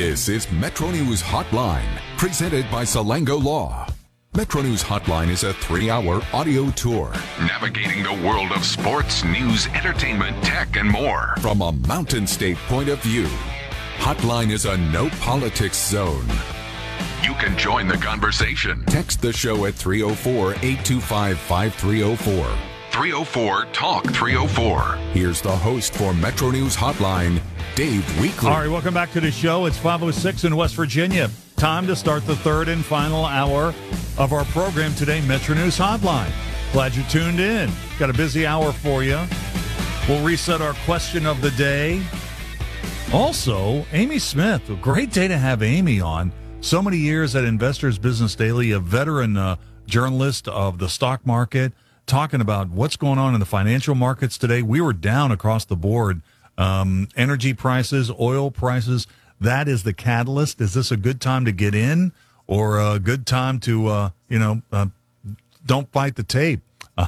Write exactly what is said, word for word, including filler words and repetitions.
This is Metro News Hotline, presented by Salango Law. Metro News Hotline is a three-hour audio tour navigating the world of sports, news, entertainment, tech, and more from a Mountain State point of view. Hotline is a no politics zone. You can join the conversation. Text the show at three oh four, eight two five, five three oh four. three oh four, talk three oh four. Here's the host for Metro News Hotline, Dave Weekley. All right, welcome back to the show. It's five oh six in West Virginia. Time to start the third and final hour of our program today, Metro News Hotline. Glad you tuned in. Got a busy hour for you. We'll reset our question of the day. Also, Amy Smith. A great day to have Amy on. So many years at Investors Business Daily, a veteran uh, journalist of the stock market, talking about what's going on in the financial markets today. We were down across the board. Um, energy prices, oil prices, that is the catalyst. Is this a good time to get in or a good time to, uh, you know, uh, don't fight the tape?